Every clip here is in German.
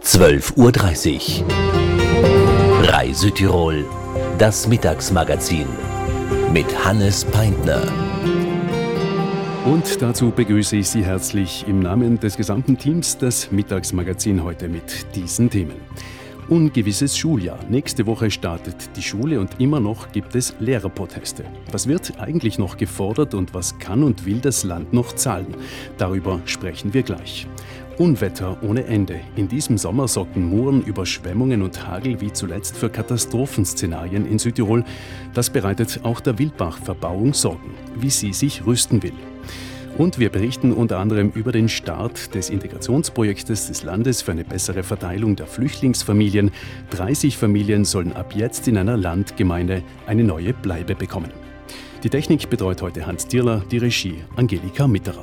12:30 Uhr. Reise-Tirol, das Mittagsmagazin mit Hannes Peintner. Und dazu begrüße ich Sie herzlich im Namen des gesamten Teams das Mittagsmagazin heute mit diesen Themen. Ungewisses Schuljahr. Nächste Woche startet die Schule und immer noch gibt es Lehrerproteste. Was wird eigentlich noch gefordert und was kann und will das Land noch zahlen? Darüber sprechen wir gleich. Unwetter ohne Ende. In diesem Sommer sorgten Muren, Überschwemmungen und Hagel wie zuletzt für Katastrophenszenarien in Südtirol. Das bereitet auch der Wildbach-Verbauung Sorgen, wie sie sich rüsten will. Und wir berichten unter anderem über den Start des Integrationsprojektes des Landes für eine bessere Verteilung der Flüchtlingsfamilien. 30 Familien sollen ab jetzt in einer Landgemeinde eine neue Bleibe bekommen. Die Technik betreut heute Hans Dierler, die Regie Angelika Mitterer.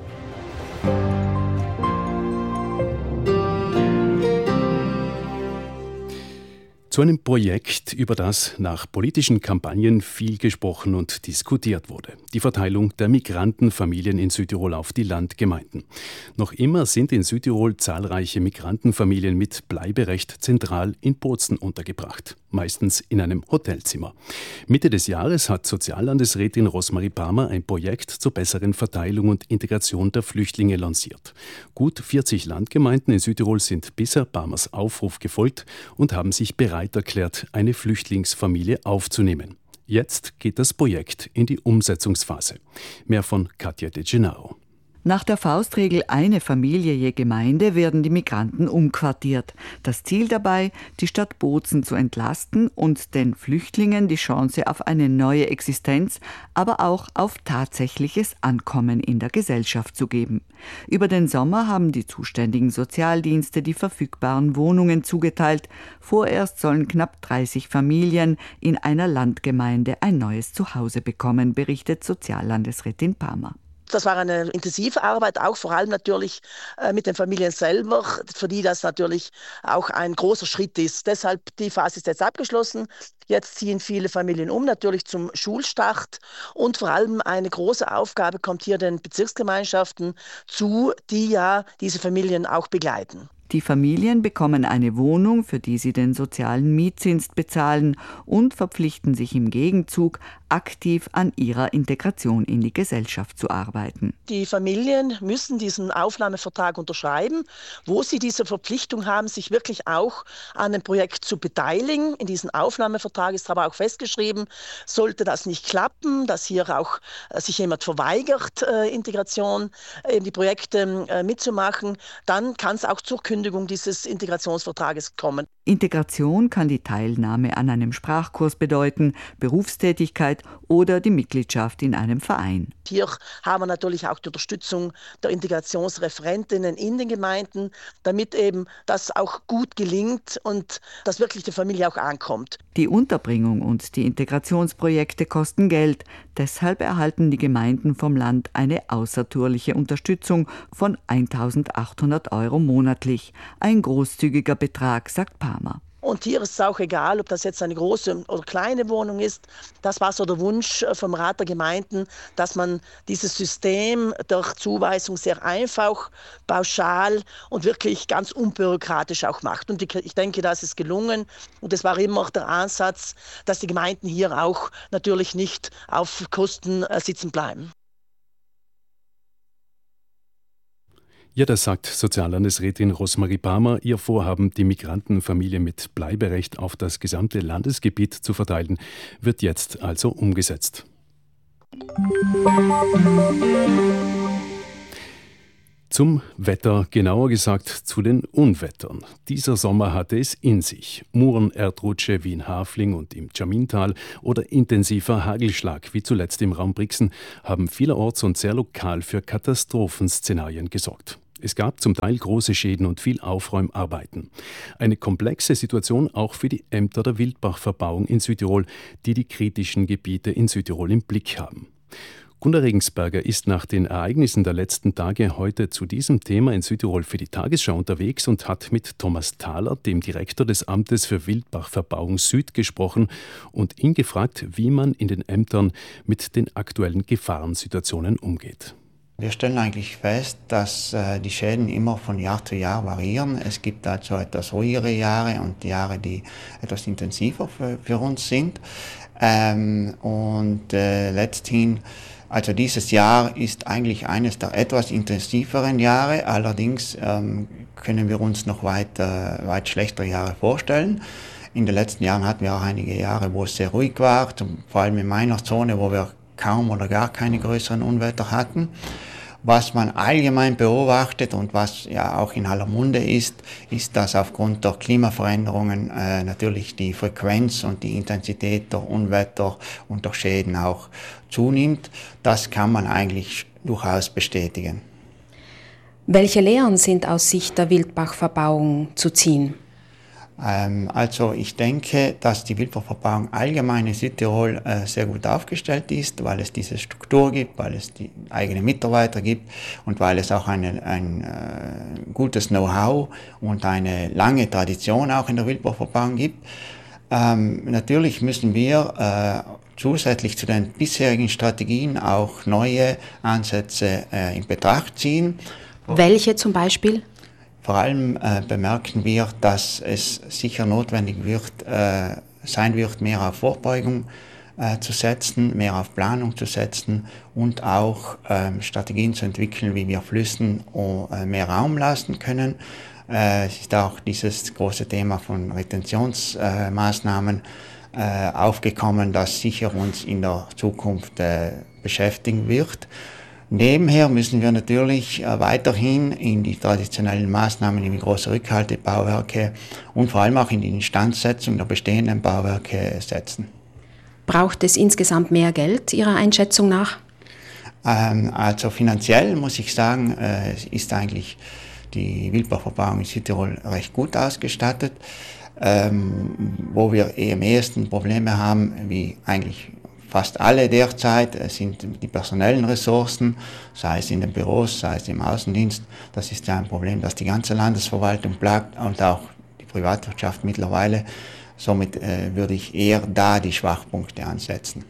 Zu einem Projekt, über das nach politischen Kampagnen viel gesprochen und diskutiert wurde. Die Verteilung der Migrantenfamilien in Südtirol auf die Landgemeinden. Noch immer sind in Südtirol zahlreiche Migrantenfamilien mit Bleiberecht zentral in Bozen untergebracht. Meistens in einem Hotelzimmer. Mitte des Jahres hat Soziallandesrätin Rosmarie Palmer ein Projekt zur besseren Verteilung und Integration der Flüchtlinge lanciert. Gut 40 Landgemeinden in Südtirol sind bisher Palmers Aufruf gefolgt und haben sich bereit erklärt, eine Flüchtlingsfamilie aufzunehmen. Jetzt geht das Projekt in die Umsetzungsphase. Mehr von Katja De Gennaro. Nach der Faustregel eine Familie je Gemeinde werden die Migranten umquartiert. Das Ziel dabei, die Stadt Bozen zu entlasten und den Flüchtlingen die Chance auf eine neue Existenz, aber auch auf tatsächliches Ankommen in der Gesellschaft zu geben. Über den Sommer haben die zuständigen Sozialdienste die verfügbaren Wohnungen zugeteilt. Vorerst sollen knapp 30 Familien in einer Landgemeinde ein neues Zuhause bekommen, berichtet Soziallandesrätin Palmer. Das war eine intensive Arbeit, auch vor allem natürlich mit den Familien selber, für die das natürlich auch ein großer Schritt ist. Deshalb, die Phase ist jetzt abgeschlossen. Jetzt ziehen viele Familien um, natürlich zum Schulstart. Und vor allem eine große Aufgabe kommt hier den Bezirksgemeinschaften zu, die ja diese Familien auch begleiten. Die Familien bekommen eine Wohnung, für die sie den sozialen Mietzins bezahlen und verpflichten sich im Gegenzug, aktiv an ihrer Integration in die Gesellschaft zu arbeiten. Die Familien müssen diesen Aufnahmevertrag unterschreiben, wo sie diese Verpflichtung haben, sich wirklich auch an dem Projekt zu beteiligen. In diesem Aufnahmevertrag ist aber auch festgeschrieben, sollte das nicht klappen, dass hier auch sich jemand verweigert, Integration, die Projekte mitzumachen, dann kann es auch zur Kündigung dieses Integrationsvertrages kommen. Integration kann die Teilnahme an einem Sprachkurs bedeuten, Berufstätigkeit oder die Mitgliedschaft in einem Verein. Hier haben wir natürlich auch die Unterstützung der Integrationsreferentinnen in den Gemeinden, damit eben das auch gut gelingt und dass wirklich die Familie auch ankommt. Die Unterbringung und die Integrationsprojekte kosten Geld. Deshalb erhalten die Gemeinden vom Land eine außertourliche Unterstützung von 1.800 € monatlich. Ein großzügiger Betrag, sagt Palmer. Und hier ist es auch egal, ob das jetzt eine große oder kleine Wohnung ist. Das war so der Wunsch vom Rat der Gemeinden, dass man dieses System der Zuweisung sehr einfach, pauschal und wirklich ganz unbürokratisch auch macht. Und ich denke, das ist gelungen. Und es war immer der Ansatz, dass die Gemeinden hier auch natürlich nicht auf Kosten sitzen bleiben. Ja, das sagt Soziallandesrätin Rosmarie Palmer. Ihr Vorhaben, die Migrantenfamilie mit Bleiberecht auf das gesamte Landesgebiet zu verteilen, wird jetzt also umgesetzt. Zum Wetter, genauer gesagt zu den Unwettern. Dieser Sommer hatte es in sich. Muren, Erdrutsche wie in Hafling und im Tschamintal oder intensiver Hagelschlag wie zuletzt im Raum Brixen haben vielerorts und sehr lokal für Katastrophenszenarien gesorgt. Es gab zum Teil große Schäden und viel Aufräumarbeiten. Eine komplexe Situation auch für die Ämter der Wildbach-Verbauung in Südtirol, die die kritischen Gebiete in Südtirol im Blick haben. Gunda Regensberger ist nach den Ereignissen der letzten Tage heute zu diesem Thema in Südtirol für die Tagesschau unterwegs und hat mit Thomas Thaler, dem Direktor des Amtes für Wildbach-Verbauung Süd, gesprochen und ihn gefragt, wie man in den Ämtern mit den aktuellen Gefahrensituationen umgeht. Wir stellen eigentlich fest, dass die Schäden immer von Jahr zu Jahr variieren. Es gibt also etwas ruhigere Jahre und Jahre, die etwas intensiver für uns sind. Letzthin, also dieses Jahr ist eigentlich eines der etwas intensiveren Jahre. Allerdings können wir uns noch weit schlechtere Jahre vorstellen. In den letzten Jahren hatten wir auch einige Jahre, wo es sehr ruhig war, vor allem in meiner Zone, wo wir kaum oder gar keine größeren Unwetter hatten. Was man allgemein beobachtet und was ja auch in aller Munde ist, dass aufgrund der Klimaveränderungen natürlich die Frequenz und die Intensität der Unwetter und der Schäden auch zunimmt. Das kann man eigentlich durchaus bestätigen. Welche Lehren sind aus Sicht der Wildbachverbauung zu ziehen? Also ich denke, dass die Wildbachverbauung allgemein in Südtirol sehr gut aufgestellt ist, weil es diese Struktur gibt, weil es die eigenen Mitarbeiter gibt und weil es auch ein gutes Know-how und eine lange Tradition auch in der Wildbachverbauung gibt. Natürlich müssen wir zusätzlich zu den bisherigen Strategien auch neue Ansätze in Betracht ziehen. Welche zum Beispiel? Vor allem bemerken wir, dass es sicher notwendig sein wird, mehr auf Vorbeugung zu setzen, mehr auf Planung zu setzen und auch Strategien zu entwickeln, wie wir Flüssen mehr Raum lassen können. Es ist auch dieses große Thema von Retentionsmaßnahmen aufgekommen, das sicher uns in der Zukunft beschäftigen wird. Nebenher müssen wir natürlich weiterhin in die traditionellen Maßnahmen wie große Rückhaltebauwerke und vor allem auch in die Instandsetzung der bestehenden Bauwerke setzen. Braucht es insgesamt mehr Geld Ihrer Einschätzung nach? Also finanziell muss ich sagen, ist eigentlich die Wildbachverbauung in Südtirol recht gut ausgestattet. Wo wir am ehesten Probleme haben, wie eigentlich fast alle derzeit, sind die personellen Ressourcen, sei es in den Büros, sei es im Außendienst. Das ist ja ein Problem, das die ganze Landesverwaltung plagt und auch die Privatwirtschaft mittlerweile. Somit würde ich eher da die Schwachpunkte ansetzen.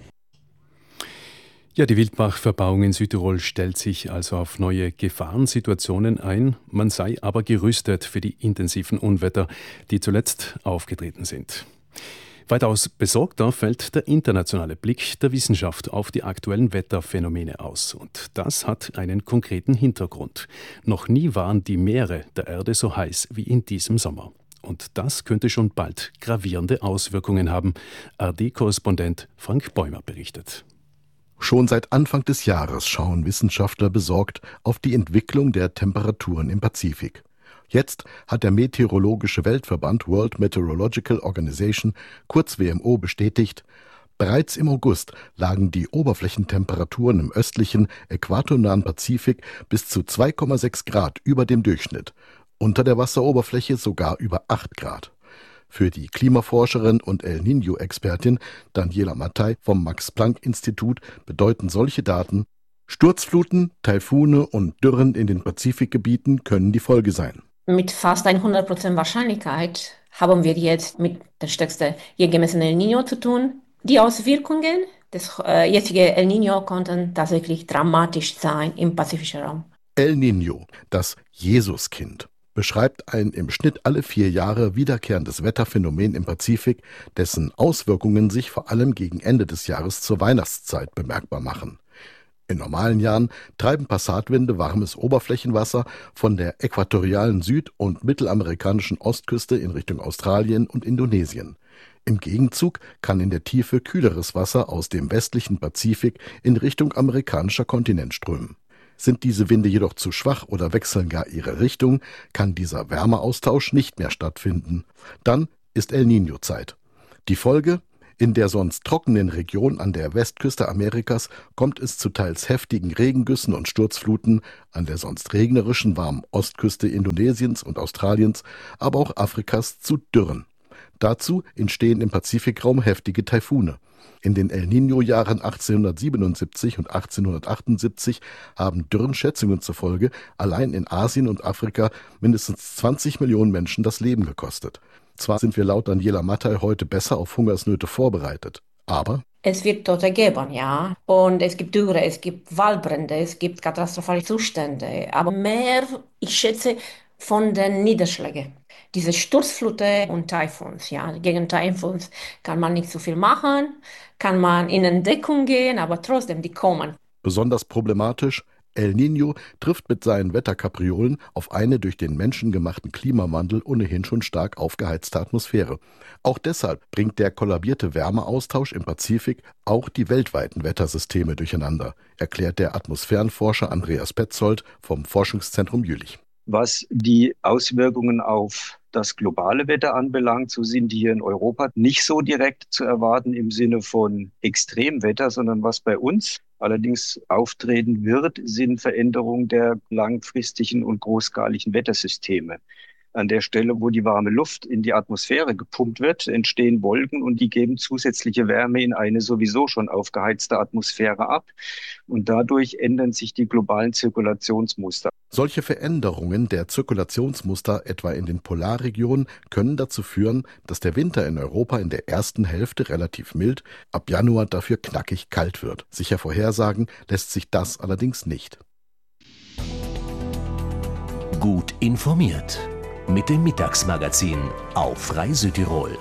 Ja, die Wildbachverbauung in Südtirol stellt sich also auf neue Gefahrensituationen ein. Man sei aber gerüstet für die intensiven Unwetter, die zuletzt aufgetreten sind. Weitaus besorgter fällt der internationale Blick der Wissenschaft auf die aktuellen Wetterphänomene aus. Und das hat einen konkreten Hintergrund. Noch nie waren die Meere der Erde so heiß wie in diesem Sommer. Und das könnte schon bald gravierende Auswirkungen haben. ARD-Korrespondent Frank Bäumer berichtet. Schon seit Anfang des Jahres schauen Wissenschaftler besorgt auf die Entwicklung der Temperaturen im Pazifik. Jetzt hat der Meteorologische Weltverband World Meteorological Organization, kurz WMO, bestätigt, bereits im August lagen die Oberflächentemperaturen im östlichen, äquatornahen Pazifik bis zu 2,6 Grad über dem Durchschnitt, unter der Wasseroberfläche sogar über 8 Grad. Für die Klimaforscherin und El Niño-Expertin Daniela Mattei vom Max-Planck-Institut bedeuten solche Daten, Sturzfluten, Taifune und Dürren in den Pazifikgebieten können die Folge sein. Mit fast 100% Wahrscheinlichkeit haben wir jetzt mit der stärksten je gemessenen El Niño zu tun. Die Auswirkungen des jetzigen El Niño konnten tatsächlich dramatisch sein im pazifischen Raum. El Niño, das Jesuskind, beschreibt ein im Schnitt alle 4 Jahre wiederkehrendes Wetterphänomen im Pazifik, dessen Auswirkungen sich vor allem gegen Ende des Jahres zur Weihnachtszeit bemerkbar machen. In normalen Jahren treiben Passatwinde warmes Oberflächenwasser von der äquatorialen Süd- und mittelamerikanischen Ostküste in Richtung Australien und Indonesien. Im Gegenzug kann in der Tiefe kühleres Wasser aus dem westlichen Pazifik in Richtung amerikanischer Kontinent strömen. Sind diese Winde jedoch zu schwach oder wechseln gar ihre Richtung, kann dieser Wärmeaustausch nicht mehr stattfinden. Dann ist El Niño-Zeit. Die Folge? In der sonst trockenen Region an der Westküste Amerikas kommt es zu teils heftigen Regengüssen und Sturzfluten, an der sonst regnerischen warmen Ostküste Indonesiens und Australiens, aber auch Afrikas zu Dürren. Dazu entstehen im Pazifikraum heftige Taifune. In den El Niño-Jahren 1877 und 1878 haben Dürrenschätzungen zufolge allein in Asien und Afrika mindestens 20 Millionen Menschen das Leben gekostet. Zwar sind wir laut Daniela Mattei heute besser auf Hungersnöte vorbereitet, aber Es wird Tote geben, ja. Und es gibt Dürre, es gibt Waldbrände, es gibt katastrophale Zustände. Aber mehr, ich schätze, von den Niederschlägen. Diese Sturzfluten und Taifuns, ja. Gegen Taifuns kann man nicht so viel machen, kann man in Entdeckung gehen, aber trotzdem, die kommen. Besonders problematisch: El Niño trifft mit seinen Wetterkapriolen auf eine durch den menschengemachten Klimawandel ohnehin schon stark aufgeheizte Atmosphäre. Auch deshalb bringt der kollabierte Wärmeaustausch im Pazifik auch die weltweiten Wettersysteme durcheinander, erklärt der Atmosphärenforscher Andreas Petzold vom Forschungszentrum Jülich. Was die Auswirkungen auf das globale Wetter anbelangt, so sind die hier in Europa nicht so direkt zu erwarten im Sinne von Extremwetter, sondern was bei uns allerdings auftreten wird, sind Veränderungen der langfristigen und großskaligen Wettersysteme. An der Stelle, wo die warme Luft in die Atmosphäre gepumpt wird, entstehen Wolken und die geben zusätzliche Wärme in eine sowieso schon aufgeheizte Atmosphäre ab. Und dadurch ändern sich die globalen Zirkulationsmuster. Solche Veränderungen der Zirkulationsmuster etwa in den Polarregionen können dazu führen, dass der Winter in Europa in der ersten Hälfte relativ mild, ab Januar dafür knackig kalt wird. Sicher vorhersagen lässt sich das allerdings nicht. Gut informiert mit dem Mittagsmagazin auf Rai Südtirol.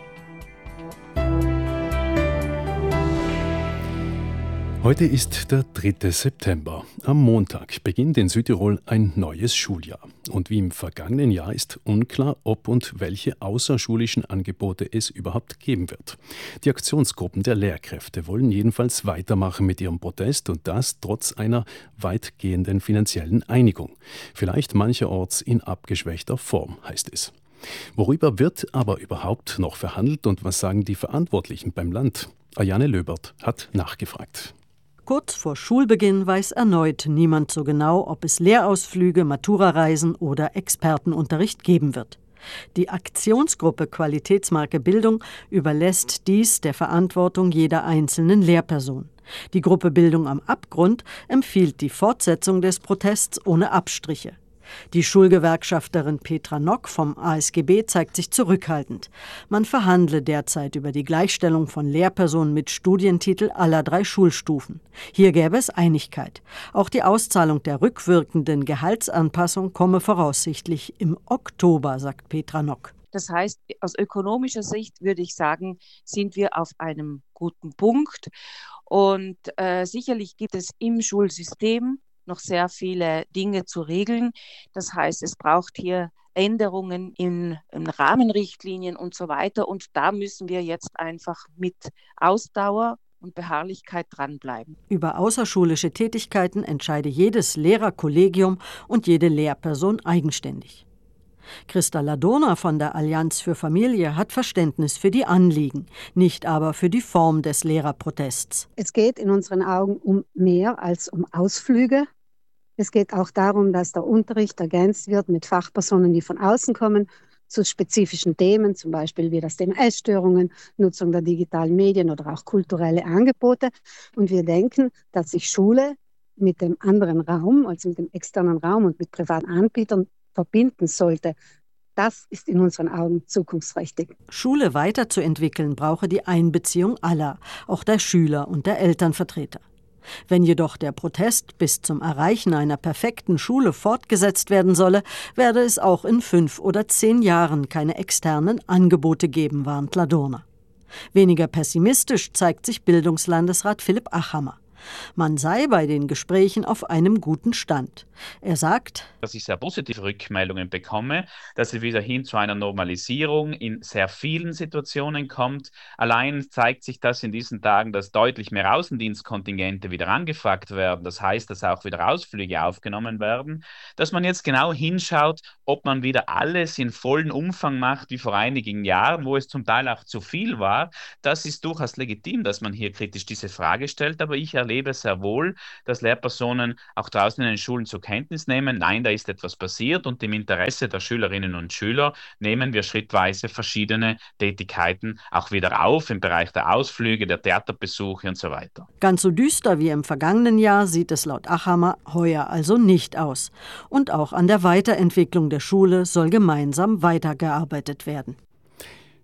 Heute ist der 3. September. Am Montag beginnt in Südtirol ein neues Schuljahr. Und wie im vergangenen Jahr ist unklar, ob und welche außerschulischen Angebote es überhaupt geben wird. Die Aktionsgruppen der Lehrkräfte wollen jedenfalls weitermachen mit ihrem Protest und das trotz einer weitgehenden finanziellen Einigung. Vielleicht mancherorts in abgeschwächter Form, heißt es. Worüber wird aber überhaupt noch verhandelt und was sagen die Verantwortlichen beim Land? Ayane Löbert hat nachgefragt. Kurz vor Schulbeginn weiß erneut niemand so genau, ob es Lehrausflüge, Maturareisen oder Expertenunterricht geben wird. Die Aktionsgruppe Qualitätsmarke Bildung überlässt dies der Verantwortung jeder einzelnen Lehrperson. Die Gruppe Bildung am Abgrund empfiehlt die Fortsetzung des Protests ohne Abstriche. Die Schulgewerkschafterin Petra Nock vom ASGB zeigt sich zurückhaltend. Man verhandle derzeit über die Gleichstellung von Lehrpersonen mit Studientitel aller 3 Schulstufen. Hier gäbe es Einigkeit. Auch die Auszahlung der rückwirkenden Gehaltsanpassung komme voraussichtlich im Oktober, sagt Petra Nock. Das heißt, aus ökonomischer Sicht würde ich sagen, sind wir auf einem guten Punkt. Und sicherlich gibt es im Schulsystem noch sehr viele Dinge zu regeln. Das heißt, es braucht hier Änderungen in Rahmenrichtlinien und so weiter. Und da müssen wir jetzt einfach mit Ausdauer und Beharrlichkeit dranbleiben. Über außerschulische Tätigkeiten entscheide jedes Lehrerkollegium und jede Lehrperson eigenständig. Christa Ladurner von der Allianz für Familie hat Verständnis für die Anliegen, nicht aber für die Form des Lehrerprotests. Es geht in unseren Augen um mehr als um Ausflüge. Es geht auch darum, dass der Unterricht ergänzt wird mit Fachpersonen, die von außen kommen, zu spezifischen Themen, zum Beispiel wie das Thema Essstörungen, Nutzung der digitalen Medien oder auch kulturelle Angebote. Und wir denken, dass sich Schule mit dem anderen Raum, also mit dem externen Raum und mit privaten Anbietern verbinden sollte. Das ist in unseren Augen zukunftsträchtig. Schule weiterzuentwickeln brauche die Einbeziehung aller, auch der Schüler und der Elternvertreter. Wenn jedoch der Protest bis zum Erreichen einer perfekten Schule fortgesetzt werden solle, werde es auch in 5 oder 10 Jahren keine externen Angebote geben, warnt Ladurner. Weniger pessimistisch zeigt sich Bildungslandesrat Philipp Achammer. Man sei bei den Gesprächen auf einem guten Stand. Er sagt, dass ich sehr positive Rückmeldungen bekomme, dass es wieder hin zu einer Normalisierung in sehr vielen Situationen kommt. Allein zeigt sich das in diesen Tagen, dass deutlich mehr Außendienstkontingente wieder angefragt werden. Das heißt, dass auch wieder Ausflüge aufgenommen werden. Dass man jetzt genau hinschaut, ob man wieder alles in vollem Umfang macht wie vor einigen Jahren, wo es zum Teil auch zu viel war. Das ist durchaus legitim, dass man hier kritisch diese Frage stellt. Aber ich erlebe sehr wohl, dass Lehrpersonen auch draußen in den Schulen zur Kenntnis nehmen, nein, da ist etwas passiert und im Interesse der Schülerinnen und Schüler nehmen wir schrittweise verschiedene Tätigkeiten auch wieder auf im Bereich der Ausflüge, der Theaterbesuche und so weiter. Ganz so düster wie im vergangenen Jahr sieht es laut Achammer heuer also nicht aus. Und auch an der Weiterentwicklung der Schule soll gemeinsam weitergearbeitet werden.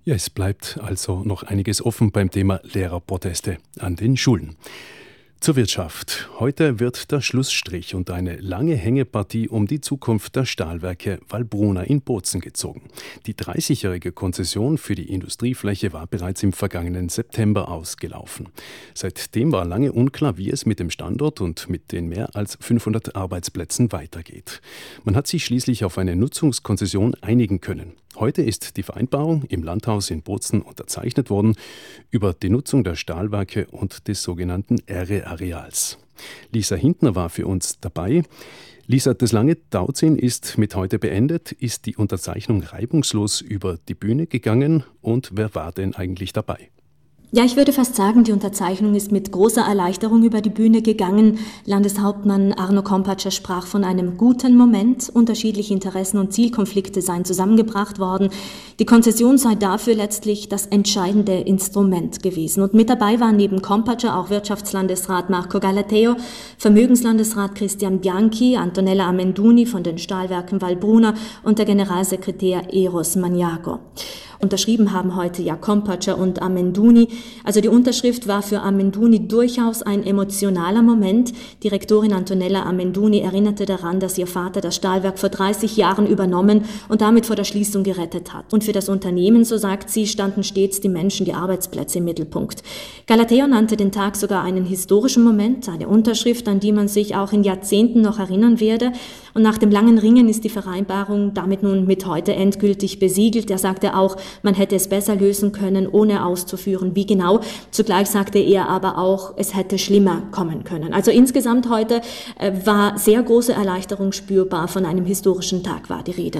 Ja, es bleibt also noch einiges offen beim Thema Lehrerproteste an den Schulen. Zur Wirtschaft. Heute wird der Schlussstrich und eine lange Hängepartie um die Zukunft der Stahlwerke Wallbruna in Bozen gezogen. Die 30-jährige Konzession für die Industriefläche war bereits im vergangenen September ausgelaufen. Seitdem war lange unklar, wie es mit dem Standort und mit den mehr als 500 Arbeitsplätzen weitergeht. Man hat sich schließlich auf eine Nutzungskonzession einigen können. Heute ist die Vereinbarung im Landhaus in Bozen unterzeichnet worden über die Nutzung der Stahlwerke und des sogenannten R-Areals. Lisa Hintner war für uns dabei. Lisa, das lange Tauziehen ist mit heute beendet. Ist die Unterzeichnung reibungslos über die Bühne gegangen und wer war denn eigentlich dabei? Ja, ich würde fast sagen, die Unterzeichnung ist mit großer Erleichterung über die Bühne gegangen. Landeshauptmann Arno Kompatscher sprach von einem guten Moment. Unterschiedliche Interessen und Zielkonflikte seien zusammengebracht worden. Die Konzession sei dafür letztlich das entscheidende Instrument gewesen. Und mit dabei waren neben Kompatscher auch Wirtschaftslandesrat Marco Galateo, Vermögenslandesrat Christian Bianchi, Antonella Amenduni von den Stahlwerken Wallbruna und der Generalsekretär Eros Maniago. Unterschrieben haben heute ja Kompatscher und Amenduni. Also die Unterschrift war für Amenduni durchaus ein emotionaler Moment. Die Rektorin Antonella Amenduni erinnerte daran, dass ihr Vater das Stahlwerk vor 30 Jahren übernommen und damit vor der Schließung gerettet hat. Und für das Unternehmen, so sagt sie, standen stets die Menschen, die Arbeitsplätze im Mittelpunkt. Galateo nannte den Tag sogar einen historischen Moment, eine Unterschrift, an die man sich auch in Jahrzehnten noch erinnern werde. Und nach dem langen Ringen ist die Vereinbarung damit nun mit heute endgültig besiegelt. Er sagte auch, man hätte es besser lösen können, ohne auszuführen, wie genau. Zugleich sagte er aber auch, es hätte schlimmer kommen können. Also insgesamt heute war sehr große Erleichterung spürbar. Von einem historischen Tag war die Rede.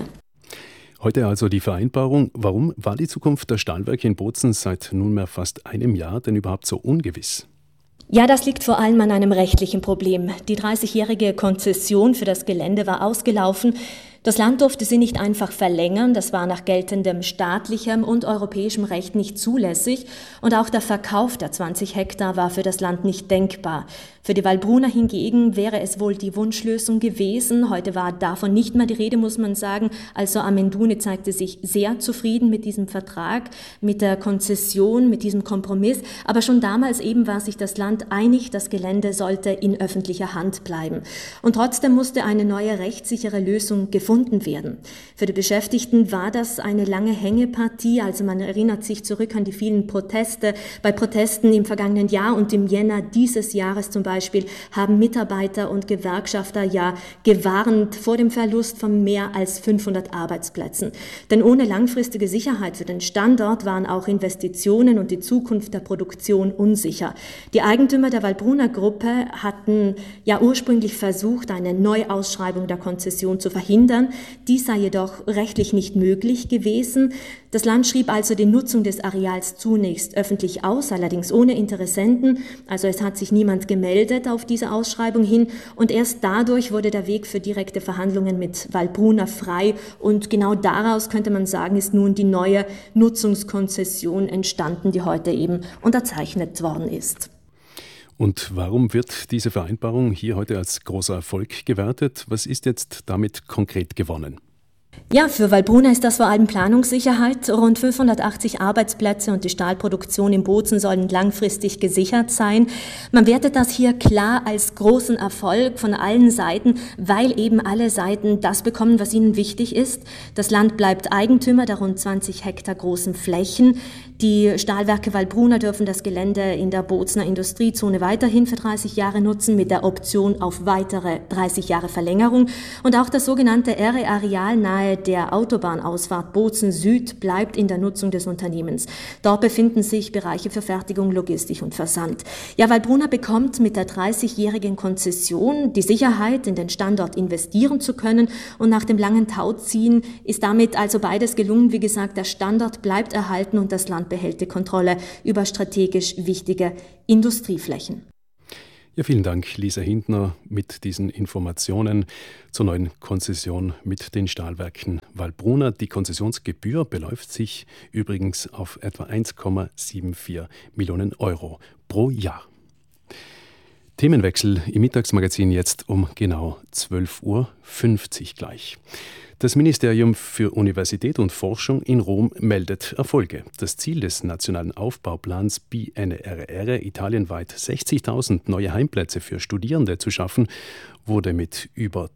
Heute also die Vereinbarung. Warum war die Zukunft der Stahlwerke in Bozen seit nunmehr fast einem Jahr denn überhaupt so ungewiss? Ja, das liegt vor allem an einem rechtlichen Problem. Die 30-jährige Konzession für das Gelände war ausgelaufen. Das Land durfte sie nicht einfach verlängern, das war nach geltendem staatlichem und europäischem Recht nicht zulässig und auch der Verkauf der 20 Hektar war für das Land nicht denkbar. Für die Wallbruna hingegen wäre es wohl die Wunschlösung gewesen. Heute war davon nicht mehr die Rede, muss man sagen. Also Amenduni zeigte sich sehr zufrieden mit diesem Vertrag, mit der Konzession, mit diesem Kompromiss. Aber schon damals eben war sich das Land einig, das Gelände sollte in öffentlicher Hand bleiben. Und trotzdem musste eine neue rechtssichere Lösung gefunden werden. Für die Beschäftigten war das eine lange Hängepartie. Also man erinnert sich zurück an die vielen Proteste. Bei Protesten im vergangenen Jahr und im Jänner dieses Jahres zum Beispiel haben Mitarbeiter und Gewerkschafter ja gewarnt vor dem Verlust von mehr als 500 Arbeitsplätzen. Denn ohne langfristige Sicherheit für den Standort waren auch Investitionen und die Zukunft der Produktion unsicher. Die Eigentümer der Wallbruna-Gruppe hatten ja ursprünglich versucht, eine Neuausschreibung der Konzession zu verhindern. Dies sei jedoch rechtlich nicht möglich gewesen. Das Land schrieb also die Nutzung des Areals zunächst öffentlich aus, allerdings ohne Interessenten. Also es hat sich niemand gemeldet auf diese Ausschreibung hin und erst dadurch wurde der Weg für direkte Verhandlungen mit Wallbruna frei und genau daraus, könnte man sagen, ist nun die neue Nutzungskonzession entstanden, die heute eben unterzeichnet worden ist. Und warum wird diese Vereinbarung hier heute als großer Erfolg gewertet? Was ist jetzt damit konkret gewonnen? Ja, für Wallbruna ist das vor allem Planungssicherheit. Rund 580 Arbeitsplätze und die Stahlproduktion in Bozen sollen langfristig gesichert sein. Man wertet das hier klar als großen Erfolg von allen Seiten, weil eben alle Seiten das bekommen, was ihnen wichtig ist. Das Land bleibt Eigentümer der rund 20 Hektar großen Flächen. Die Stahlwerke Wallbruna dürfen das Gelände in der Bozener Industriezone weiterhin für 30 Jahre nutzen, mit der Option auf weitere 30 Jahre Verlängerung. Und auch das sogenannte R-Areal nahe der Autobahnausfahrt Bozen Süd bleibt in der Nutzung des Unternehmens. Dort befinden sich Bereiche für Fertigung, Logistik und Versand. Ja, Wallbruna bekommt mit der 30-jährigen Konzession die Sicherheit, in den Standort investieren zu können. Und nach dem langen Tauziehen ist damit also beides gelungen. Wie gesagt, der Standort bleibt erhalten und das Land behält die Kontrolle über strategisch wichtige Industrieflächen. Ja, vielen Dank, Lisa Hintner, mit diesen Informationen zur neuen Konzession mit den Stahlwerken Wallbruna. Die Konzessionsgebühr beläuft sich übrigens auf etwa 1,74 Millionen Euro pro Jahr. Themenwechsel im Mittagsmagazin jetzt um genau 12.50 Uhr gleich. Das Ministerium für Universität und Forschung in Rom meldet Erfolge. Das Ziel des nationalen Aufbauplans PNRR, italienweit 60.000 neue Heimplätze für Studierende zu schaffen, wurde mit über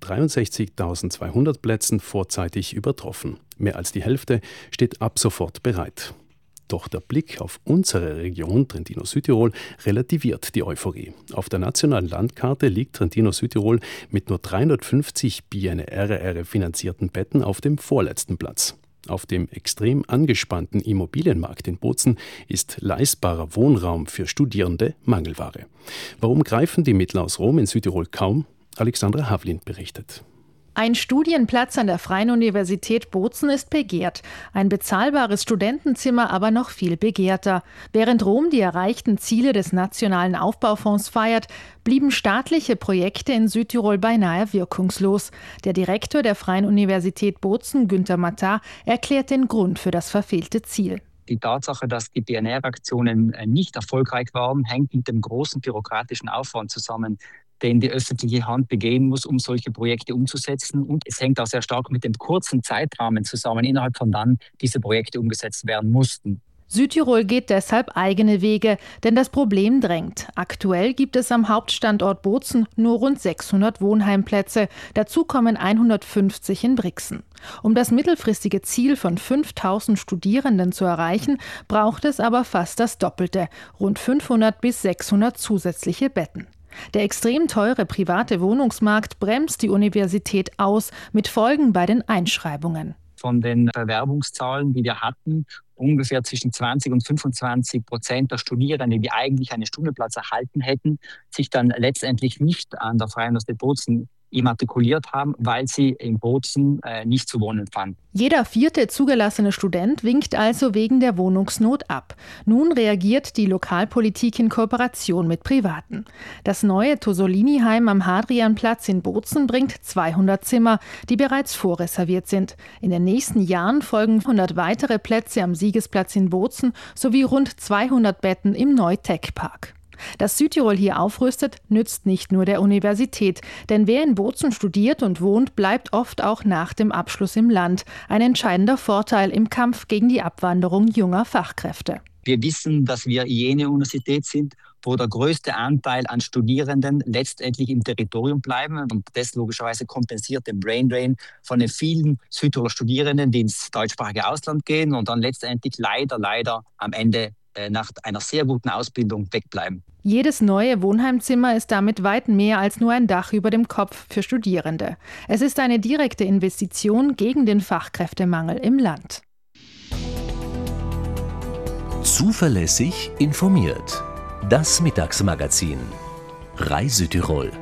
63.200 Plätzen vorzeitig übertroffen. Mehr als die Hälfte steht ab sofort bereit. Doch der Blick auf unsere Region Trentino-Südtirol relativiert die Euphorie. Auf der nationalen Landkarte liegt Trentino-Südtirol mit nur 350 PNRR-finanzierten Betten auf dem vorletzten Platz. Auf dem extrem angespannten Immobilienmarkt in Bozen ist leistbarer Wohnraum für Studierende Mangelware. Warum greifen die Mittel aus Rom in Südtirol kaum? Alexandra Havlin berichtet. Ein Studienplatz an der Freien Universität Bozen ist begehrt, ein bezahlbares Studentenzimmer aber noch viel begehrter. Während Rom die erreichten Ziele des Nationalen Aufbaufonds feiert, blieben staatliche Projekte in Südtirol beinahe wirkungslos. Der Direktor der Freien Universität Bozen, Günther Matar, erklärt den Grund für das verfehlte Ziel. Die Tatsache, dass die PNR-Aktionen nicht erfolgreich waren, hängt mit dem großen bürokratischen Aufwand zusammen, den die öffentliche Hand begehen muss, um solche Projekte umzusetzen. Und es hängt auch sehr stark mit dem kurzen Zeitrahmen zusammen, innerhalb von dann diese Projekte umgesetzt werden mussten. Südtirol geht deshalb eigene Wege, denn das Problem drängt. Aktuell gibt es am Hauptstandort Bozen nur rund 600 Wohnheimplätze. Dazu kommen 150 in Brixen. Um das mittelfristige Ziel von 5.000 Studierenden zu erreichen, braucht es aber fast das Doppelte, rund 500 bis 600 zusätzliche Betten. Der extrem teure private Wohnungsmarkt bremst die Universität aus, mit Folgen bei den Einschreibungen. Von den Bewerbungszahlen, die wir hatten, ungefähr zwischen 20% und 25% der Studierenden, die eigentlich einen Studienplatz erhalten hätten, sich dann letztendlich nicht an der Freien Universität Bozen immatrikuliert haben, weil sie in Bozen nicht zu wohnen fanden. Jeder 4. zugelassene Student winkt also wegen der Wohnungsnot ab. Nun reagiert die Lokalpolitik in Kooperation mit Privaten. Das neue Tosolini-Heim am Hadrianplatz in Bozen bringt 200 Zimmer, die bereits vorreserviert sind. In den nächsten Jahren folgen 100 weitere Plätze am Siegesplatz in Bozen sowie rund 200 Betten im Neutech-Park. Dass Südtirol hier aufrüstet, nützt nicht nur der Universität. Denn wer in Bozen studiert und wohnt, bleibt oft auch nach dem Abschluss im Land. Ein entscheidender Vorteil im Kampf gegen die Abwanderung junger Fachkräfte. Wir wissen, dass wir jene Universität sind, wo der größte Anteil an Studierenden letztendlich im Territorium bleiben. Und das logischerweise kompensiert den Braindrain von den vielen Südtiroler Studierenden, die ins deutschsprachige Ausland gehen und dann letztendlich leider am Ende nach einer sehr guten Ausbildung wegbleiben. Jedes neue Wohnheimzimmer ist damit weit mehr als nur ein Dach über dem Kopf für Studierende. Es ist eine direkte Investition gegen den Fachkräftemangel im Land. Zuverlässig informiert. Das Mittagsmagazin. Reisütirol.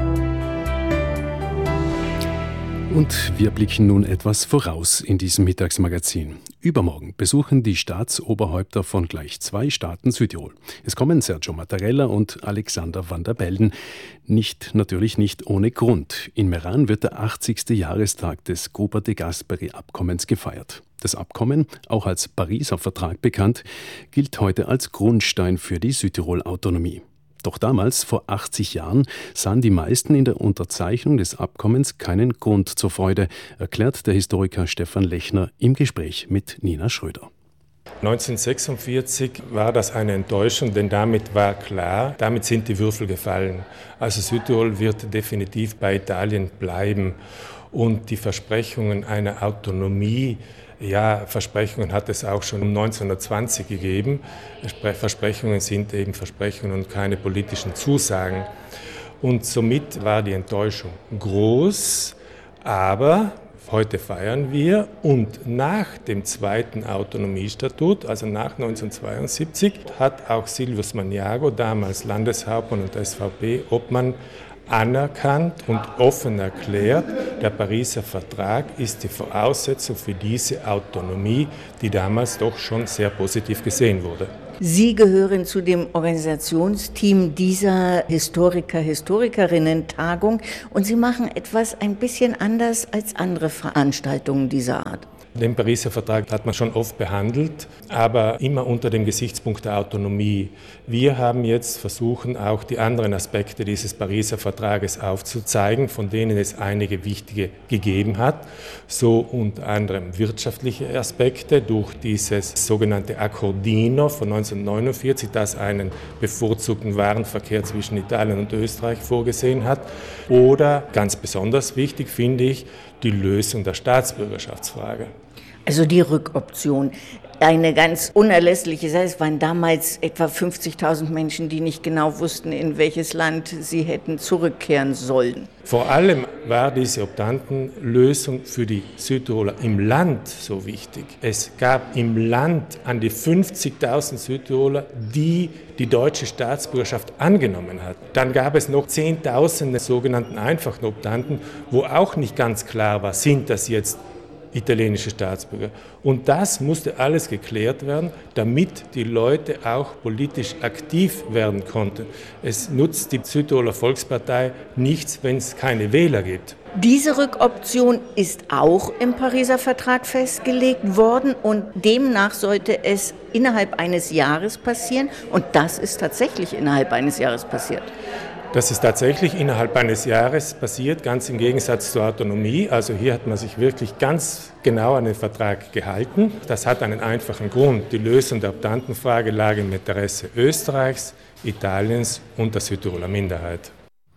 Und wir blicken nun etwas voraus in diesem Mittagsmagazin. Übermorgen besuchen die Staatsoberhäupter von gleich 2 Staaten Südtirol. Es kommen Sergio Mattarella und Alexander Van der Bellen. Natürlich nicht ohne Grund. In Meran wird der 80. Jahrestag des Gruber de Gasperi-Abkommens gefeiert. Das Abkommen, auch als Pariser Vertrag bekannt, gilt heute als Grundstein für die Südtirol-Autonomie. Doch damals, vor 80 Jahren, sahen die meisten in der Unterzeichnung des Abkommens keinen Grund zur Freude, erklärt der Historiker Stefan Lechner im Gespräch mit Nina Schröder. 1946 war das eine Enttäuschung, denn damit war klar, damit sind die Würfel gefallen. Also Südtirol wird definitiv bei Italien bleiben. Und die Versprechungen einer Autonomie, Versprechungen hat es auch schon 1920 gegeben. Versprechungen sind eben Versprechungen und keine politischen Zusagen. Und somit war die Enttäuschung groß, aber heute feiern wir und nach dem zweiten Autonomiestatut, also nach 1972, hat auch Silvius Magnago, damals Landeshauptmann und SVP-Obmann, anerkannt und offen erklärt, der Pariser Vertrag ist die Voraussetzung für diese Autonomie, die damals doch schon sehr positiv gesehen wurde. Sie gehören zu dem Organisationsteam dieser Historiker-Historikerinnen-Tagung und Sie machen etwas ein bisschen anders als andere Veranstaltungen dieser Art. Den Pariser Vertrag hat man schon oft behandelt, aber immer unter dem Gesichtspunkt der Autonomie. Wir haben jetzt versucht, auch die anderen Aspekte dieses Pariser Vertrages aufzuzeigen, von denen es einige wichtige gegeben hat, so unter anderem wirtschaftliche Aspekte durch dieses sogenannte Accordino von 1949, das einen bevorzugten Warenverkehr zwischen Italien und Österreich vorgesehen hat, oder ganz besonders wichtig finde ich die Lösung der Staatsbürgerschaftsfrage. Also die Rückoption, eine ganz unerlässliche Sache. Es waren damals etwa 50.000 Menschen, die nicht genau wussten, in welches Land sie hätten zurückkehren sollen. Vor allem war diese Optantenlösung für die Südtiroler im Land so wichtig. Es gab im Land an die 50.000 Südtiroler, die die deutsche Staatsbürgerschaft angenommen hat. Dann gab es noch Zehntausende sogenannten einfachen Optanten, wo auch nicht ganz klar war, sind das jetzt italienische Staatsbürger. Und das musste alles geklärt werden, damit die Leute auch politisch aktiv werden konnten. Es nutzt die Südtiroler Volkspartei nichts, wenn es keine Wähler gibt. Diese Rückoption ist auch im Pariser Vertrag festgelegt worden und demnach sollte es innerhalb eines Jahres passieren. Und das ist tatsächlich innerhalb eines Jahres passiert. Das ist tatsächlich innerhalb eines Jahres passiert, ganz im Gegensatz zur Autonomie. Also hier hat man sich wirklich ganz genau an den Vertrag gehalten. Das hat einen einfachen Grund. Die Lösung der Optantenfrage lag im Interesse Österreichs, Italiens und der Südtiroler Minderheit.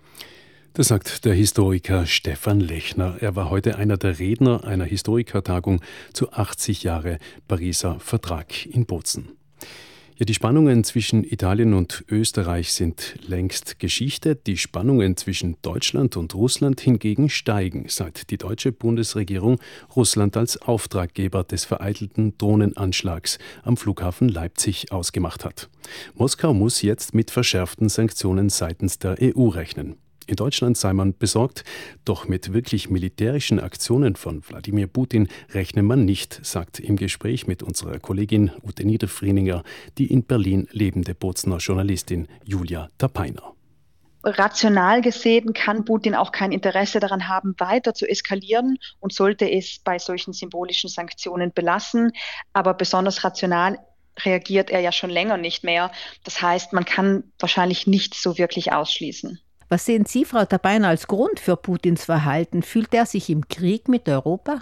Das sagt der Historiker Stefan Lechner. Er war heute einer der Redner einer Historikertagung zu 80 Jahre Pariser Vertrag in Bozen. Ja, die Spannungen zwischen Italien und Österreich sind längst Geschichte. Die Spannungen zwischen Deutschland und Russland hingegen steigen, seit die deutsche Bundesregierung Russland als Auftraggeber des vereitelten Drohnenanschlags am Flughafen Leipzig ausgemacht hat. Moskau muss jetzt mit verschärften Sanktionen seitens der EU rechnen. In Deutschland sei man besorgt, doch mit wirklich militärischen Aktionen von Wladimir Putin rechne man nicht, sagt im Gespräch mit unserer Kollegin Ute Niederfrieninger die in Berlin lebende Bozener Journalistin Julia Tapeiner. Rational gesehen kann Putin auch kein Interesse daran haben, weiter zu eskalieren und sollte es bei solchen symbolischen Sanktionen belassen. Aber besonders rational reagiert er ja schon länger nicht mehr. Das heißt, man kann wahrscheinlich nichts so wirklich ausschließen. Was sehen Sie, Frau Tapeiner, als Grund für Putins Verhalten? Fühlt er sich im Krieg mit Europa?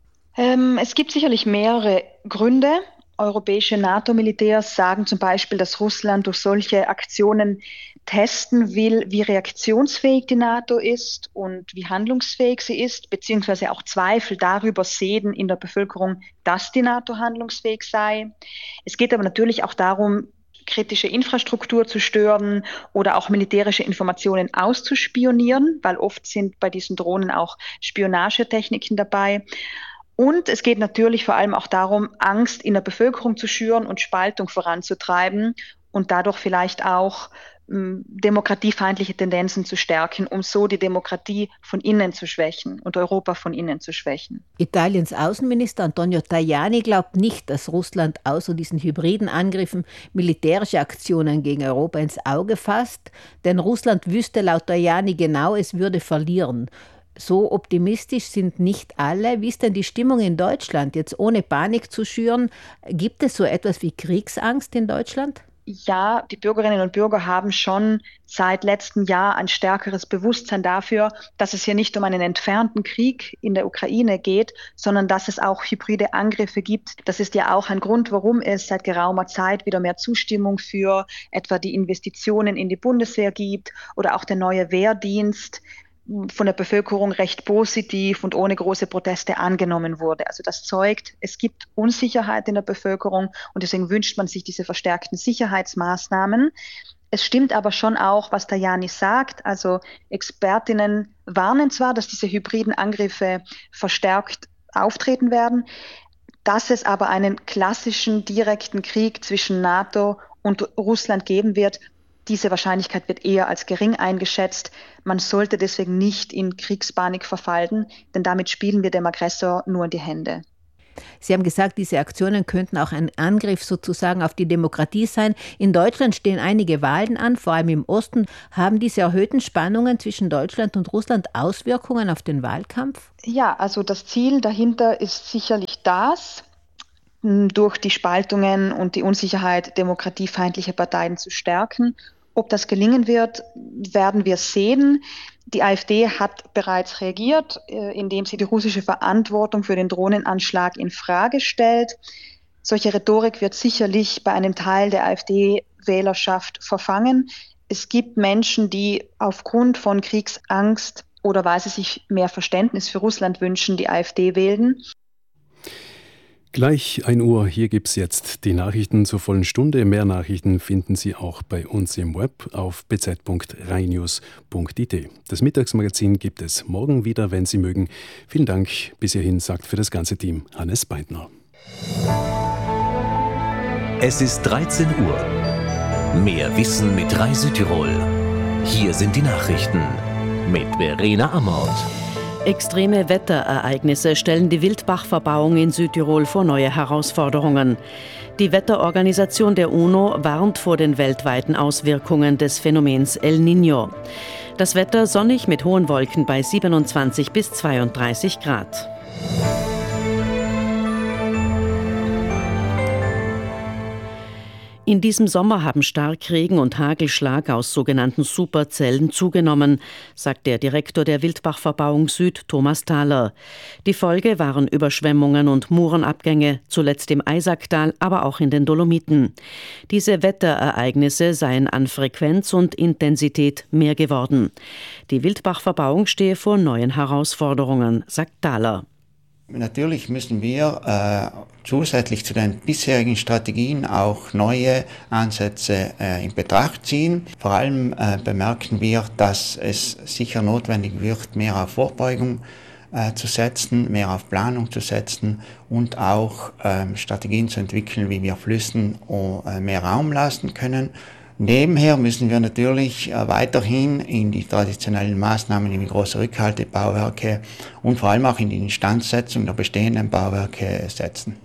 Es gibt sicherlich mehrere Gründe. Europäische NATO-Militärs sagen zum Beispiel, dass Russland durch solche Aktionen testen will, wie reaktionsfähig die NATO ist und wie handlungsfähig sie ist, beziehungsweise auch Zweifel darüber sehen in der Bevölkerung, dass die NATO handlungsfähig sei. Es geht aber natürlich auch darum, kritische Infrastruktur zu stören oder auch militärische Informationen auszuspionieren, weil oft sind bei diesen Drohnen auch Spionagetechniken dabei. Und es geht natürlich vor allem auch darum, Angst in der Bevölkerung zu schüren und Spaltung voranzutreiben und dadurch vielleicht auch demokratiefeindliche Tendenzen zu stärken, um so die Demokratie von innen zu schwächen und Europa von innen zu schwächen. Italiens Außenminister Antonio Tajani glaubt nicht, dass Russland außer diesen hybriden Angriffen militärische Aktionen gegen Europa ins Auge fasst, denn Russland wüsste laut Tajani genau, es würde verlieren. So optimistisch sind nicht alle. Wie ist denn die Stimmung in Deutschland? Jetzt ohne Panik zu schüren, gibt es so etwas wie Kriegsangst in Deutschland? Ja, die Bürgerinnen und Bürger haben schon seit letztem Jahr ein stärkeres Bewusstsein dafür, dass es hier nicht um einen entfernten Krieg in der Ukraine geht, sondern dass es auch hybride Angriffe gibt. Das ist ja auch ein Grund, warum es seit geraumer Zeit wieder mehr Zustimmung für etwa die Investitionen in die Bundeswehr gibt oder auch der neue Wehrdienst von der Bevölkerung recht positiv und ohne große Proteste angenommen wurde. Also das zeugt, es gibt Unsicherheit in der Bevölkerung und deswegen wünscht man sich diese verstärkten Sicherheitsmaßnahmen. Es stimmt aber schon auch, was Tajani sagt. Also Expertinnen warnen zwar, dass diese hybriden Angriffe verstärkt auftreten werden, dass es aber einen klassischen direkten Krieg zwischen NATO und Russland geben wird. Diese Wahrscheinlichkeit wird eher als gering eingeschätzt. Man sollte deswegen nicht in Kriegspanik verfallen, denn damit spielen wir dem Aggressor nur in die Hände. Sie haben gesagt, diese Aktionen könnten auch ein Angriff sozusagen auf die Demokratie sein. In Deutschland stehen einige Wahlen an, vor allem im Osten. Haben diese erhöhten Spannungen zwischen Deutschland und Russland Auswirkungen auf den Wahlkampf? Ja, also das Ziel dahinter ist sicherlich das, durch die Spaltungen und die Unsicherheit demokratiefeindliche Parteien zu stärken. Ob das gelingen wird, werden wir sehen. Die AfD hat bereits reagiert, indem sie die russische Verantwortung für den Drohnenanschlag in Frage stellt. Solche Rhetorik wird sicherlich bei einem Teil der AfD-Wählerschaft verfangen. Es gibt Menschen, die aufgrund von Kriegsangst oder weil sie sich mehr Verständnis für Russland wünschen, die AfD wählen. Gleich 1 Uhr, hier gibt es jetzt die Nachrichten zur vollen Stunde. Mehr Nachrichten finden Sie auch bei uns im Web auf bz.rainews.it. Das Mittagsmagazin gibt es morgen wieder, wenn Sie mögen. Vielen Dank bis hierhin, sagt für das ganze Team Hannes Beintner. Es ist 13 Uhr. Mehr Wissen mit Rai Südtirol. Hier sind die Nachrichten mit Verena Amort. Extreme Wetterereignisse stellen die Wildbachverbauung in Südtirol vor neue Herausforderungen. Die Wetterorganisation der UNO warnt vor den weltweiten Auswirkungen des Phänomens El Niño. Das Wetter sonnig mit hohen Wolken bei 27 bis 32 Grad. In diesem Sommer haben Starkregen und Hagelschlag aus sogenannten Superzellen zugenommen, sagt der Direktor der Wildbachverbauung Süd, Thomas Thaler. Die Folge waren Überschwemmungen und Murenabgänge, zuletzt im Eisacktal, aber auch in den Dolomiten. Diese Wetterereignisse seien an Frequenz und Intensität mehr geworden. Die Wildbachverbauung stehe vor neuen Herausforderungen, sagt Thaler. Natürlich müssen wir zusätzlich zu den bisherigen Strategien auch neue Ansätze in Betracht ziehen. Vor allem bemerken wir, dass es sicher notwendig wird, mehr auf Vorbeugung zu setzen, mehr auf Planung zu setzen und auch Strategien zu entwickeln, wie wir Flüssen mehr Raum lassen können. Nebenher müssen wir natürlich weiterhin in die traditionellen Maßnahmen wie große Rückhaltebauwerke und vor allem auch in die Instandsetzung der bestehenden Bauwerke setzen.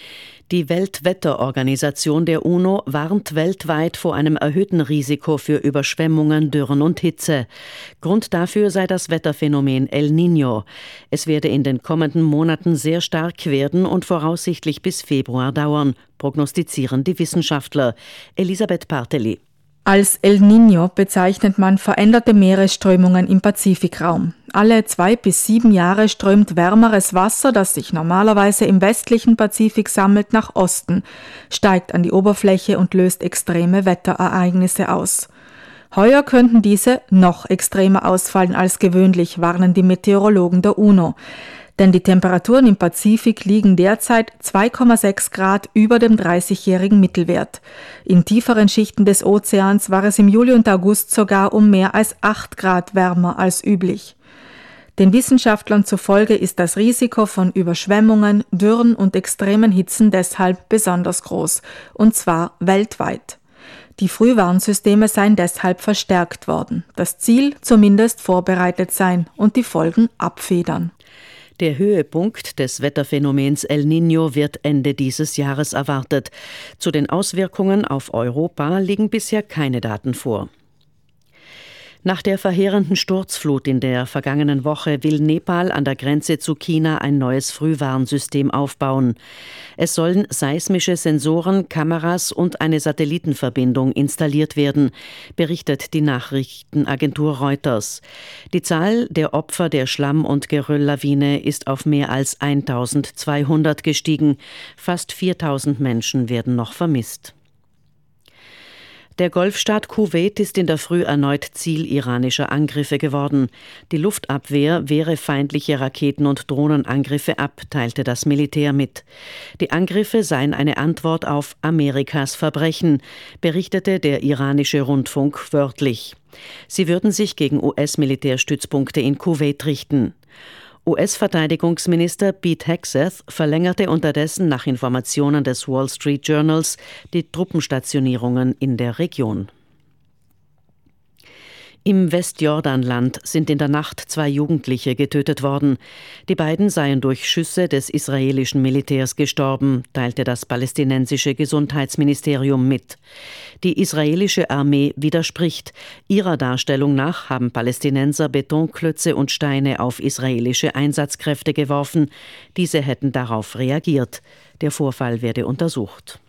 Die Weltwetterorganisation der UNO warnt weltweit vor einem erhöhten Risiko für Überschwemmungen, Dürren und Hitze. Grund dafür sei das Wetterphänomen El Niño. Es werde in den kommenden Monaten sehr stark werden und voraussichtlich bis Februar dauern, prognostizieren die Wissenschaftler. Elisabeth Parteli. Als El Niño bezeichnet man veränderte Meeresströmungen im Pazifikraum. Alle 2 bis 7 Jahre strömt wärmeres Wasser, das sich normalerweise im westlichen Pazifik sammelt, nach Osten, steigt an die Oberfläche und löst extreme Wetterereignisse aus. Heuer könnten diese noch extremer ausfallen als gewöhnlich, warnen die Meteorologen der UNO. Denn die Temperaturen im Pazifik liegen derzeit 2,6 Grad über dem 30-jährigen Mittelwert. In tieferen Schichten des Ozeans war es im Juli und August sogar um mehr als 8 Grad wärmer als üblich. Den Wissenschaftlern zufolge ist das Risiko von Überschwemmungen, Dürren und extremen Hitzen deshalb besonders groß, und zwar weltweit. Die Frühwarnsysteme seien deshalb verstärkt worden. Das Ziel zumindest vorbereitet sein und die Folgen abfedern. Der Höhepunkt des Wetterphänomens El Niño wird Ende dieses Jahres erwartet. Zu den Auswirkungen auf Europa liegen bisher keine Daten vor. Nach der verheerenden Sturzflut in der vergangenen Woche will Nepal an der Grenze zu China ein neues Frühwarnsystem aufbauen. Es sollen seismische Sensoren, Kameras und eine Satellitenverbindung installiert werden, berichtet die Nachrichtenagentur Reuters. Die Zahl der Opfer der Schlamm- und Gerölllawine ist auf mehr als 1200 gestiegen. Fast 4000 Menschen werden noch vermisst. Der Golfstaat Kuwait ist in der Früh erneut Ziel iranischer Angriffe geworden. Die Luftabwehr wehre feindliche Raketen- und Drohnenangriffe ab, teilte das Militär mit. Die Angriffe seien eine Antwort auf Amerikas Verbrechen, berichtete der iranische Rundfunk wörtlich. Sie würden sich gegen US-Militärstützpunkte in Kuwait richten. US-Verteidigungsminister Pete Hegseth verlängerte unterdessen nach Informationen des Wall Street Journals die Truppenstationierungen in der Region. Im Westjordanland sind in der Nacht 2 Jugendliche getötet worden. Die beiden seien durch Schüsse des israelischen Militärs gestorben, teilte das palästinensische Gesundheitsministerium mit. Die israelische Armee widerspricht. Ihrer Darstellung nach haben Palästinenser Betonklötze und Steine auf israelische Einsatzkräfte geworfen. Diese hätten darauf reagiert. Der Vorfall werde untersucht.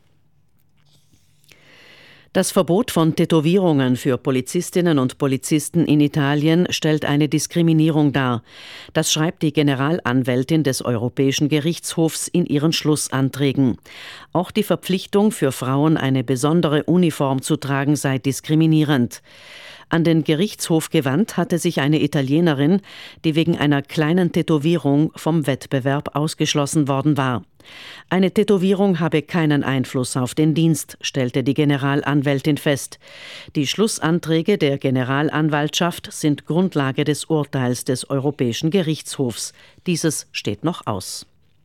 Das Verbot von Tätowierungen für Polizistinnen und Polizisten in Italien stellt eine Diskriminierung dar. Das schreibt die Generalanwältin des Europäischen Gerichtshofs in ihren Schlussanträgen. Auch die Verpflichtung für Frauen, eine besondere Uniform zu tragen, sei diskriminierend. An den Gerichtshof gewandt hatte sich eine Italienerin, die wegen einer kleinen Tätowierung vom Wettbewerb ausgeschlossen worden war. Eine Tätowierung habe keinen Einfluss auf den Dienst, stellte die Generalanwältin fest. Die Schlussanträge der Generalanwaltschaft sind Grundlage des Urteils des Europäischen Gerichtshofs. Dieses steht noch aus.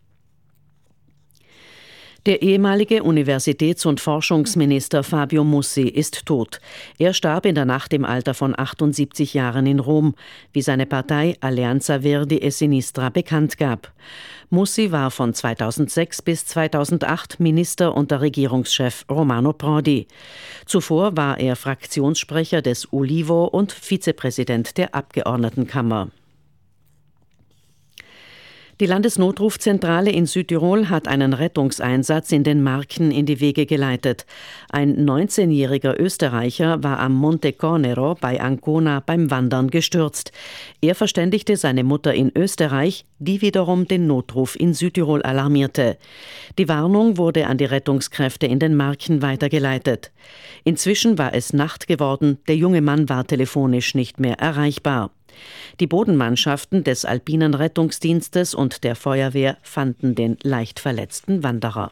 Der ehemalige Universitäts- und Forschungsminister Fabio Mussi ist tot. Er starb in der Nacht im Alter von 78 Jahren in Rom, wie seine Partei Alleanza Verdi e Sinistra bekannt gab. Mussi war von 2006 bis 2008 Minister unter Regierungschef Romano Prodi. Zuvor war er Fraktionssprecher des Ulivo und Vizepräsident der Abgeordnetenkammer. Die Landesnotrufzentrale in Südtirol hat einen Rettungseinsatz in den Marken in die Wege geleitet. Ein 19-jähriger Österreicher war am Monte Cornero bei Ancona beim Wandern gestürzt. Er verständigte seine Mutter in Österreich, die wiederum den Notruf in Südtirol alarmierte. Die Warnung wurde an die Rettungskräfte in den Marken weitergeleitet. Inzwischen war es Nacht geworden, der junge Mann war telefonisch nicht mehr erreichbar. Die Bodenmannschaften des Alpinen Rettungsdienstes und der Feuerwehr fanden den leicht verletzten Wanderer.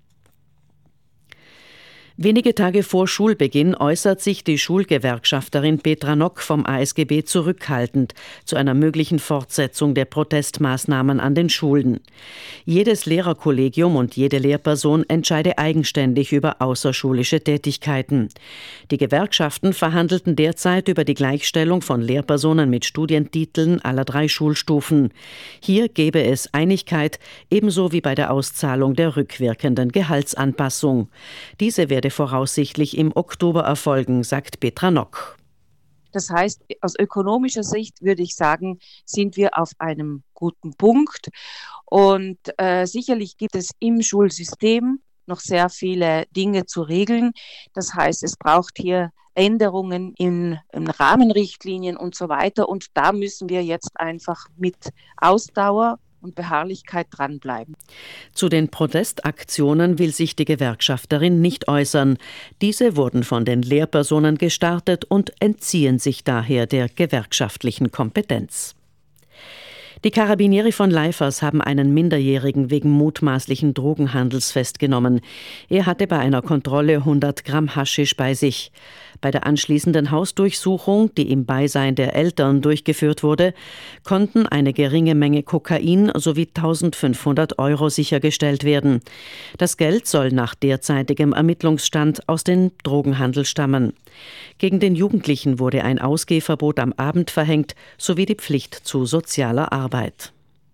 Wenige Tage vor Schulbeginn äußert sich die Schulgewerkschafterin Petra Nock vom ASGB zurückhaltend zu einer möglichen Fortsetzung der Protestmaßnahmen an den Schulen. Jedes Lehrerkollegium und jede Lehrperson entscheide eigenständig über außerschulische Tätigkeiten. Die Gewerkschaften verhandelten derzeit über die Gleichstellung von Lehrpersonen mit Studientiteln aller 3 Schulstufen. Hier gebe es Einigkeit, ebenso wie bei der Auszahlung der rückwirkenden Gehaltsanpassung. Diese werde voraussichtlich im Oktober erfolgen, sagt Petra Nock. Das heißt, aus ökonomischer Sicht würde ich sagen, sind wir auf einem guten Punkt. Und sicherlich gibt es im Schulsystem noch sehr viele Dinge zu regeln. Das heißt, es braucht hier Änderungen in Rahmenrichtlinien und so weiter. Und da müssen wir jetzt einfach mit Ausdauer und Beharrlichkeit dranbleiben. Zu den Protestaktionen will sich die Gewerkschafterin nicht äußern. Diese wurden von den Lehrpersonen gestartet und entziehen sich daher der gewerkschaftlichen Kompetenz. Die Carabinieri von Leifers haben einen Minderjährigen wegen mutmaßlichen Drogenhandels festgenommen. Er hatte bei einer Kontrolle 100 Gramm Haschisch bei sich. Bei der anschließenden Hausdurchsuchung, die im Beisein der Eltern durchgeführt wurde, konnten eine geringe Menge Kokain sowie 1.500 € sichergestellt werden. Das Geld soll nach derzeitigem Ermittlungsstand aus dem Drogenhandel stammen. Gegen den Jugendlichen wurde ein Ausgehverbot am Abend verhängt, sowie die Pflicht zu sozialer Arbeit.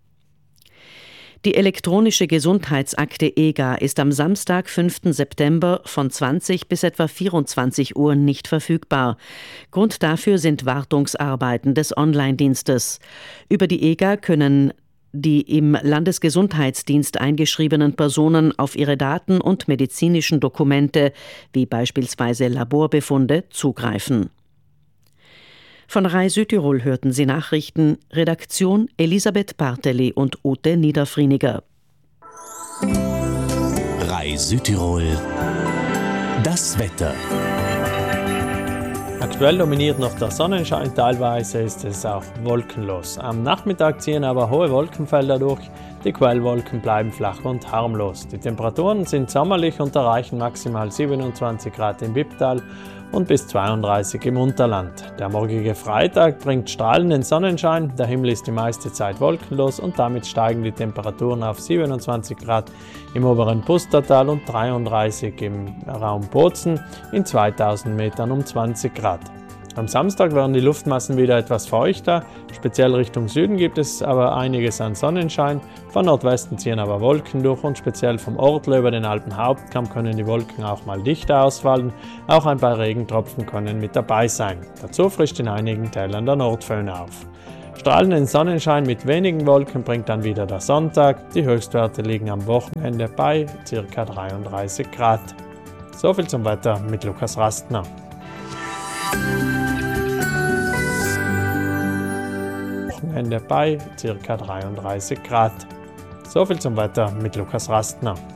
Die elektronische Gesundheitsakte EGA ist am Samstag, 5. September von 20 bis etwa 24 Uhr nicht verfügbar. Grund dafür sind Wartungsarbeiten des Online-Dienstes. Über die EGA können die im Landesgesundheitsdienst eingeschriebenen Personen auf ihre Daten und medizinischen Dokumente, wie beispielsweise Laborbefunde, zugreifen. Von RAI Südtirol hörten Sie Nachrichten, Redaktion Elisabeth Barteli und Ute Niederfrieniger. RAI Südtirol, das Wetter. Aktuell dominiert noch der Sonnenschein, teilweise ist es auch wolkenlos. Am Nachmittag ziehen aber hohe Wolkenfelder durch, die Quellwolken bleiben flach und harmlos. Die Temperaturen sind sommerlich und erreichen maximal 27 Grad im Bipptal und bis 32 im Unterland. Der morgige Freitag bringt strahlenden Sonnenschein, der Himmel ist die meiste Zeit wolkenlos und damit steigen die Temperaturen auf 27 Grad im oberen Pustertal und 33 im Raum Bozen, in 2000 Metern um 20 Grad. Am Samstag werden die Luftmassen wieder etwas feuchter, speziell Richtung Süden gibt es aber einiges an Sonnenschein, von Nordwesten ziehen aber Wolken durch und speziell vom Ortler über den Alpenhauptkamm können die Wolken auch mal dichter ausfallen, auch ein paar Regentropfen können mit dabei sein. Dazu frischt in einigen Tälern der Nordföhn auf. Strahlenden Sonnenschein mit wenigen Wolken bringt dann wieder der Sonntag, die Höchstwerte liegen am Wochenende bei ca. 33 Grad. Soviel zum Wetter mit Lukas Rastner. Wochenende bei ca. 33 Grad. Soviel zum Wetter mit Lukas Rastner.